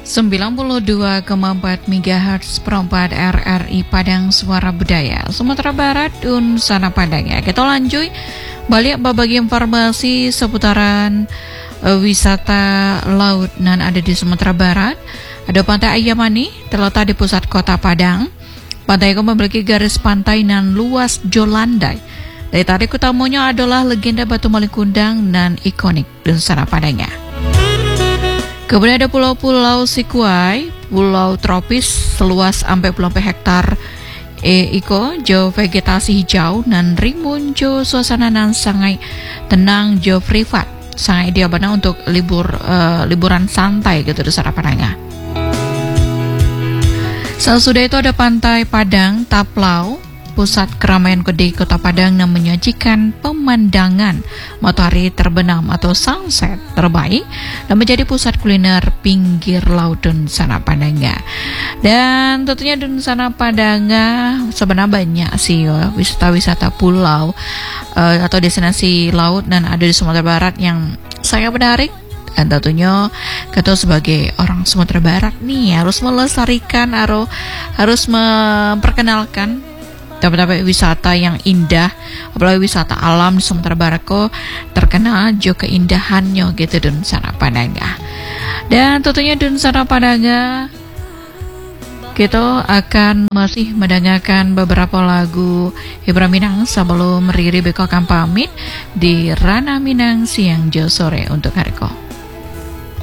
92,4 MHz perempat RRI Padang Suara Budaya Sumatera Barat dan sana Padangnya. Kita lanjut balik berbagi informasi seputaran wisata laut nan ada di Sumatera Barat. Ada Pantai Ayamani terletak di pusat kota Padang. Pantai itu memiliki garis pantai nan luas jolandai. Dari tarik utamanya adalah legenda Batu Maling Kundang dan ikonik dan sana Padangnya. Kemudian ada pulau-pulau Sikuai, pulau tropis seluas sampai 20 hektar. Iko jo vegetasi hijau dan rimbun jo suasana nan sangai tenang jo privat. Sangai dia benar untuk liburan santai gitu di sana Padangnya. Sesudah itu ada Pantai Padang Taplau, pusat keramaian gede kota Padang yang menyajikan pemandangan matahari terbenam atau sunset terbaik dan menjadi pusat kuliner pinggir laut dan sana Padangnya. Dan tentunya dan sana Padangnya sebenarnya banyak sih ya, wisata-wisata pulau atau destinasi laut dan ada di Sumatera Barat yang sangat menarik. Dan tentunya kita sebagai orang Sumatera Barat nih harus melestarikan atau harus memperkenalkan tempat-tempat wisata yang indah, apalagi wisata alam di Sumatera Barat kok terkenal juga keindahannya gitu dan sana Padangnya. Dan tentunya dan sana Padangnya kita akan masih mendengarkan beberapa lagu hiburan Minang sebelum Riri Beko akan pamit di Ranah Minang siang jo sore untuk hari ko.